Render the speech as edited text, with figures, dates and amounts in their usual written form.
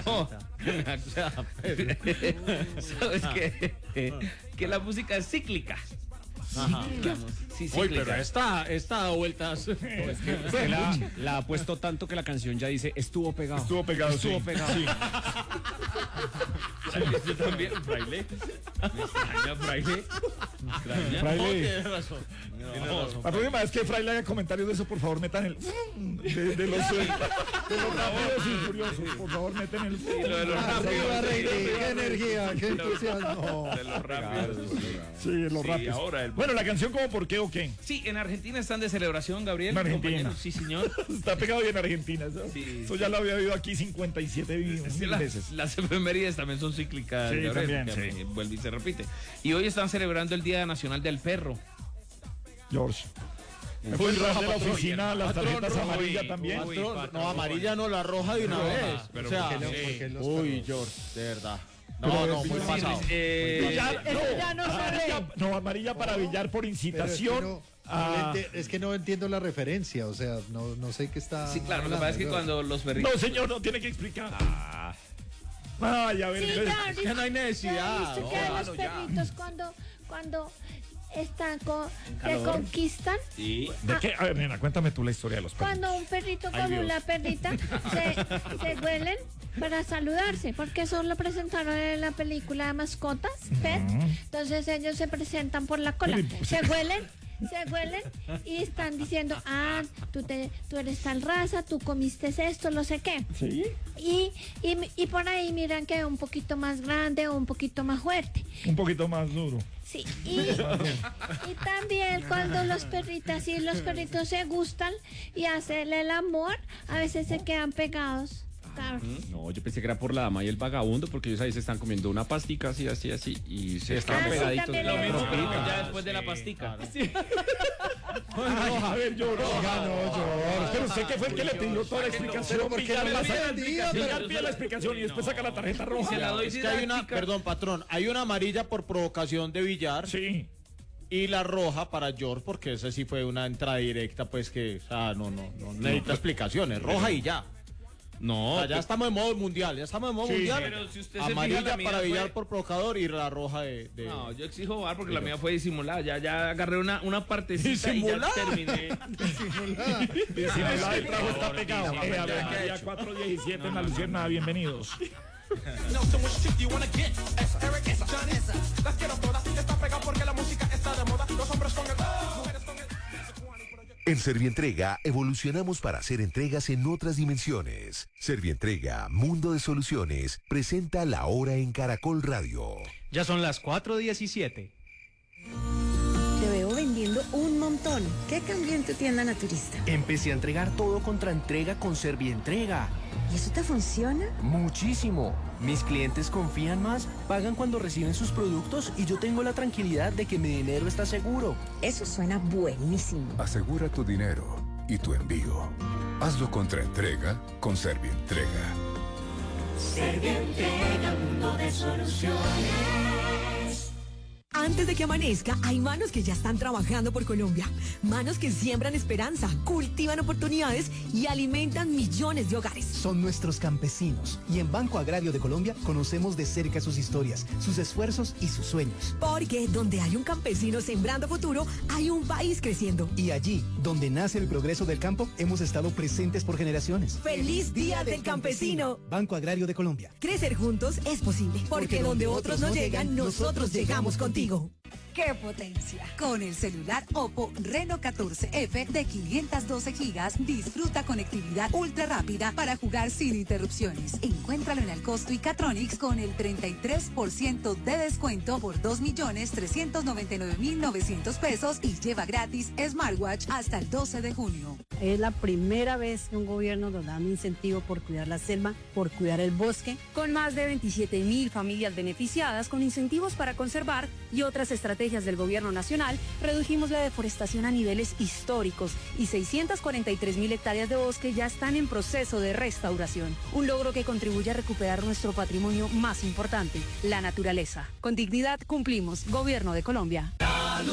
No, sabes que la música es cíclica. Sí, uy, pero esta ha dado vueltas. Es que la ha puesto tanto que la canción ya dice estuvo pegado. Estuvo pegado. Sí. Yo también, Fraile. Me extraña, Fraile. Fraile. Tienes razón. La próxima vez que Fraile haga comentarios de eso, por favor, metan el de los rápidos y furiosos. Por favor, meten el Lo de los rápidos. Qué energía, qué entusiasmo. De los rápidos. Sí, los rápidos. Ahora Bueno, la canción como por qué o qué. Sí, en Argentina están de celebración, Gabriel. En Argentina. Compañero. Sí, señor. Está pegado bien en Argentina. Eso ya lo había oído aquí 57 mil veces. Las efemérides también son cíclicas, Sí, Gabriel, también, sí. vuelve y se repite. Y hoy están celebrando el Día Nacional del Perro. George. Me fue el ras de la oficina, las tarjetas rojo, amarillas también. No, amarilla no, la roja de una vez. pero O sea, ¿por qué no? Porque los uy, perros- George, de verdad. Pero No, muy pasado. Villar, ya no amarilla para Villar por Pero incitación. es que no entiendo la referencia, o sea, no sé qué está. Sí, claro, lo que pasa es que cuando los perritos... No, señor, no tiene que explicar. Ay, a ver. Sí, ya, Es que no hay necesidad. ¿Has visto que los perritos cuando están se conquistan? Sí. ¿De qué? A ver, nena, cuéntame tú la historia de los perros. Cuando un perrito con una perrita se huelen para saludarse, porque eso lo presentaron en la película de mascotas, Pet. Entonces ellos se presentan por la cola, se huelen y están diciendo, tú eres tal raza, tú comiste esto, no sé qué. ¿Sí? Y por ahí miran que es un poquito más grande o un poquito más fuerte. Un poquito más duro. Sí, y también cuando los perritos se gustan y hacen el amor, a veces se quedan pegados. Claro. No, yo pensé que era por la dama y el vagabundo, porque ellos ahí se están comiendo una pastica así, y se están sí, pegaditos. también Lo mismo, pero Ah. ya después de la pastica. A ver, yo no. Pero usted que fue el que le pidió toda la explicación. Villar pide la explicación y después saca la tarjeta roja. Se la doy Es que hay una, didáctica. perdón, patrón, hay una amarilla por provocación de Villar Sí. y la roja para George, porque esa sí fue una entrada directa, pues que, o sea, no necesita explicaciones, roja y ya. No, O sea, ya estamos en modo mundial, pero si usted se fija, amarilla la mía para fue- Villar por provocador y la roja de... No, yo exijo VAR porque la mía fue disimulada. Ya agarré una partecita y ya ¿Disimulada? terminé. Disimulado, el trago está pegado. A ver, aquí a 4:17 en la Luciérnaga, bienvenidos. En Servientrega evolucionamos para hacer entregas en otras dimensiones. Servientrega, Mundo de Soluciones, presenta La Hora en Caracol Radio. Ya son las 4:17. Te veo vendiendo un montón. ¿Qué cambió en tu tienda naturista? Empecé a entregar todo contra entrega con Servientrega. ¿Y eso te funciona? Muchísimo. Mis clientes confían más, pagan cuando reciben sus productos y yo tengo la tranquilidad de que mi dinero está seguro. Eso suena buenísimo. Asegura tu dinero y tu envío. Hazlo contra entrega con Servientrega. Servientrega, mundo de soluciones. Antes de que amanezca, hay manos que ya están trabajando por Colombia. Manos que siembran esperanza, cultivan oportunidades y alimentan millones de hogares. Son nuestros campesinos y en Banco Agrario de Colombia conocemos de cerca sus historias, sus esfuerzos y sus sueños. Porque donde hay un campesino sembrando futuro, hay un país creciendo. Y allí, donde nace el progreso del campo, hemos estado presentes por generaciones. ¡Feliz Día del Campesino! Banco Agrario de Colombia. Crecer juntos es posible, porque donde otros no llegan, nosotros llegamos contigo. ¡Qué potencia! Con el celular Oppo Reno 14F de 512 gigas, disfruta conectividad ultra rápida para jugar sin interrupciones. Encuéntralo en Alcosto y Catronics con el 33% de descuento por 2.399.900 pesos y lleva gratis smartwatch hasta el 12 de junio. Es la primera vez que un gobierno nos da un incentivo por cuidar la selva, por cuidar el bosque. Con más de 27.000 familias beneficiadas con incentivos para conservar y otras estrategias del gobierno nacional, redujimos la deforestación a niveles históricos y 643.000 hectáreas de bosque ya están en proceso de restauración. Un logro que contribuye a recuperar nuestro patrimonio más importante, la naturaleza. Con dignidad cumplimos. Gobierno de Colombia.